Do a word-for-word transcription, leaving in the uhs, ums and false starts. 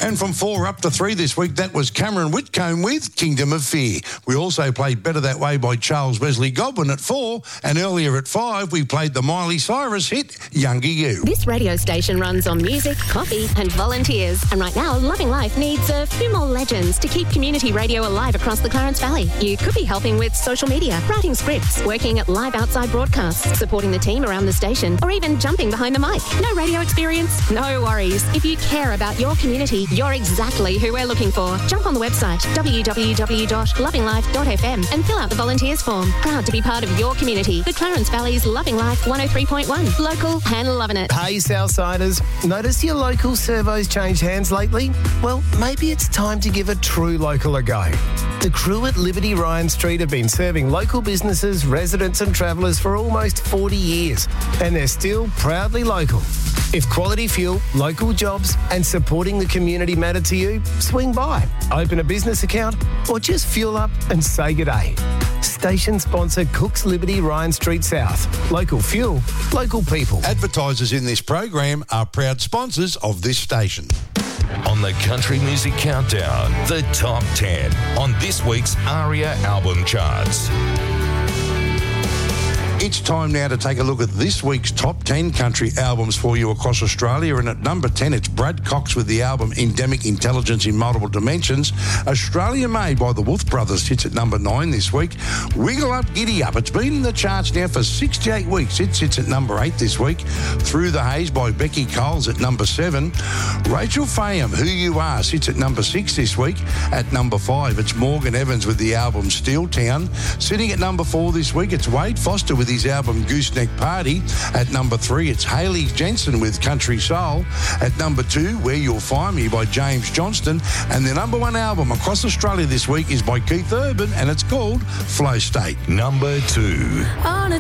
And from four up to three this week, that was Cameron Whitcomb with Kingdom of Fear. We also played Better That Way by Charles Wesley Godwin at four, and earlier at five, we played the Miley Cyrus hit, Younger You. This radio station runs on music, coffee and volunteers. And right now, Loving Life needs a few more legends to keep community radio alive across the Clarence Valley. You could be helping with social media, writing scripts, working at live outside broadcasts, supporting the team around the station, or even jumping behind the mic. No radio experience? No worries. If you care about your community, you're exactly who we're looking for. Jump on the website, w w w dot loving life dot f m, and fill out the volunteers form. Proud to be part of your community. The Clarence Valley's Loving Life one oh three point one. Local and loving it. Hey, Southsiders. Notice your local servos changed hands lately? Well, maybe it's time to give a true local a go. The crew at Liberty Ryan Street have been serving local businesses, residents and travellers for almost forty years, and they're still proudly local. If quality fuel, local jobs and supporting the community matter to you, swing by, open a business account or just fuel up and say g'day. Station sponsor Cook's Liberty Ryan Street South. Local fuel, local people. Advertisers in this program are proud sponsors of this station. On the Country Music Countdown, the Top ten on this week's ARIA album charts. It's time now to take a look at this week's top ten country albums for you across Australia. And at number ten, it's Brad Cox with the album Endemic Intelligence in Multiple Dimensions. Australia Made by the Wolf Brothers sits at number nine this week. Wiggle Up, Giddy Up. It's been in the charts now for sixty-eight weeks. It sits at number eight this week. Through the Haze by Becky Coles at number seven. Rachel Faham, Who You Are, sits at number six this week. At number five, it's Morgan Evans with the album Steel Town. Sitting at number four this week, it's Wade Foster with his album Gooseneck Party. At number three, it's Hayley Jensen with Country Soul. At number two, Where You'll Find Me by James Johnston. And the number one album across Australia this week is by Keith Urban, and it's called Flow State. Number two. On a